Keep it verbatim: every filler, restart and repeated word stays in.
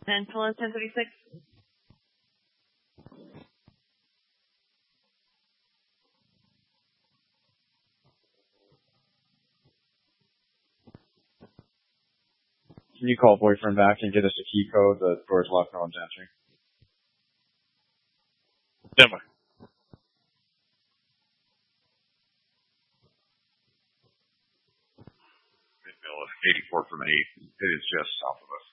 Peninsula ten thirty-six. Can you call boyfriend back and get us a key code? The door's locked, no one's answering. Never. eighty-four from eight. It is just south of us.